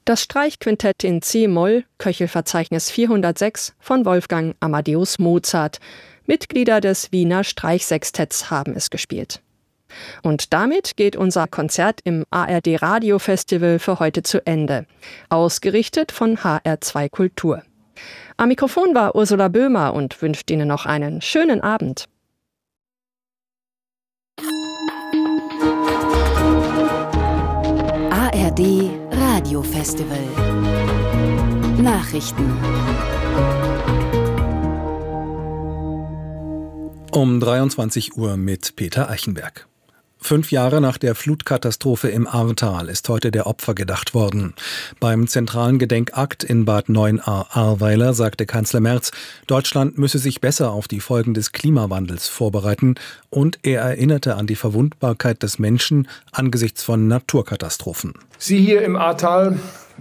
Das Streichquintett in C-Moll, Köchelverzeichnis 406 von Wolfgang Amadeus Mozart. Mitglieder des Wiener Streichsextetts haben es gespielt. Und damit geht unser Konzert im ARD Radio Festival für heute zu Ende. Ausgerichtet von HR2 Kultur. Am Mikrofon war Ursula Böhmer und wünscht Ihnen noch einen schönen Abend. ARD Radio Festival. Nachrichten. Um 23 Uhr mit Peter Eichenberg. 5 Jahre nach der Flutkatastrophe im Ahrtal ist heute der Opfer gedacht worden. Beim zentralen Gedenkakt in Bad Neuenahr-Ahrweiler sagte Kanzler Merz, Deutschland müsse sich besser auf die Folgen des Klimawandels vorbereiten, und er erinnerte an die Verwundbarkeit des Menschen angesichts von Naturkatastrophen. Sie hier im Ahrtal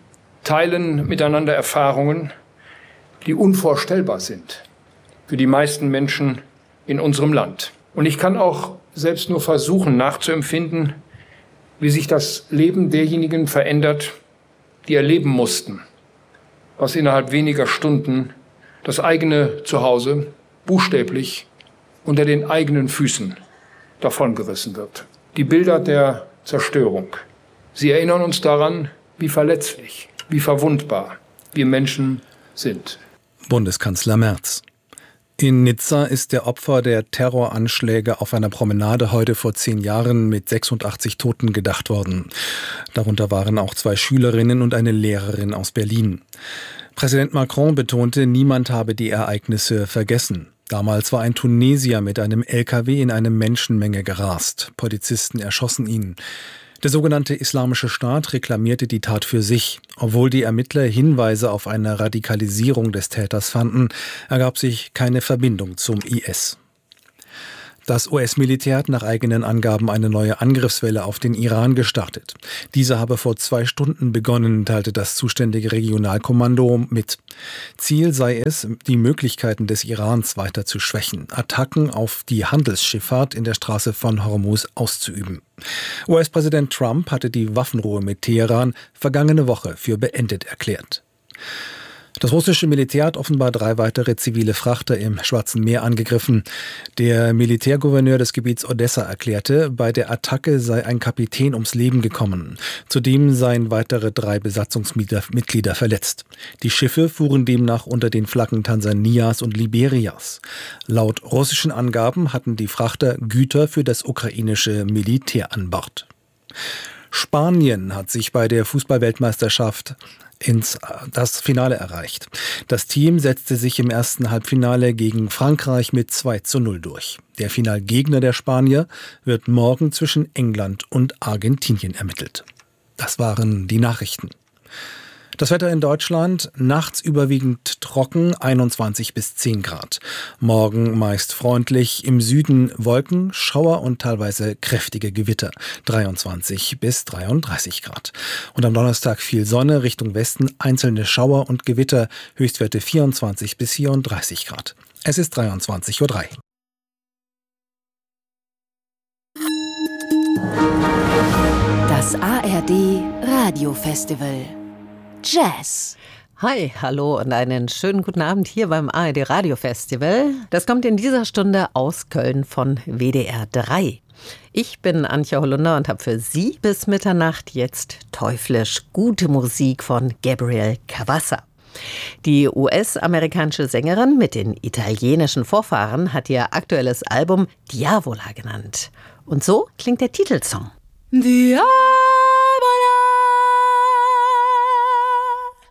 teilen miteinander Erfahrungen, die unvorstellbar sind für die meisten Menschen in unserem Land. Und ich kann auch selbst nur versuchen nachzuempfinden, wie sich das Leben derjenigen verändert, die erleben mussten, was innerhalb weniger Stunden das eigene Zuhause buchstäblich unter den eigenen Füßen davongerissen wird. Die Bilder der Zerstörung, sie erinnern uns daran, wie verletzlich, wie verwundbar wir Menschen sind. Bundeskanzler Merz. In Nizza ist der Opfer der Terroranschläge auf einer Promenade heute vor 10 Jahren mit 86 Toten gedacht worden. Darunter waren auch 2 Schülerinnen und eine Lehrerin aus Berlin. Präsident Macron betonte, niemand habe die Ereignisse vergessen. Damals war ein Tunesier mit einem LKW in eine Menschenmenge gerast. Polizisten erschossen ihn. Der sogenannte Islamische Staat reklamierte die Tat für sich. Obwohl die Ermittler Hinweise auf eine Radikalisierung des Täters fanden, ergab sich keine Verbindung zum IS. Das US-Militär hat nach eigenen Angaben eine neue Angriffswelle auf den Iran gestartet. Diese habe vor 2 Stunden begonnen, teilte das zuständige Regionalkommando mit. Ziel sei es, die Möglichkeiten des Irans weiter zu schwächen, Attacken auf die Handelsschifffahrt in der Straße von Hormuz auszuüben. US-Präsident Trump hatte die Waffenruhe mit Teheran vergangene Woche für beendet erklärt. Das russische Militär hat offenbar 3 weitere zivile Frachter im Schwarzen Meer angegriffen. Der Militärgouverneur des Gebiets Odessa erklärte, bei der Attacke sei ein Kapitän ums Leben gekommen. Zudem seien weitere 3 Besatzungsmitglieder verletzt. Die Schiffe fuhren demnach unter den Flaggen Tansanias und Liberias. Laut russischen Angaben hatten die Frachter Güter für das ukrainische Militär an Bord. Spanien hat sich bei der Fußball-Weltmeisterschaft das Finale erreicht. Das Team setzte sich im ersten Halbfinale gegen Frankreich mit 2:0 durch. Der Finalgegner der Spanier wird morgen zwischen England und Argentinien ermittelt. Das waren die Nachrichten. Das Wetter in Deutschland, nachts überwiegend trocken, 21 bis 10 Grad. Morgen meist freundlich, im Süden Wolken, Schauer und teilweise kräftige Gewitter, 23 bis 33 Grad. Und am Donnerstag viel Sonne, Richtung Westen einzelne Schauer und Gewitter, Höchstwerte 24 bis 34 Grad. Es ist 23:03 Uhr. Das ARD Radio Festival. Jazz. Hi, hallo und einen schönen guten Abend hier beim ARD Radio Festival. Das kommt in dieser Stunde aus Köln von WDR 3. Ich bin Antje Hollunder und habe für Sie bis Mitternacht jetzt teuflisch gute Musik von Gabriel Cavassa. Die US-amerikanische Sängerin mit den italienischen Vorfahren hat ihr aktuelles Album Diavola genannt. Und so klingt der Titelsong. Diavola.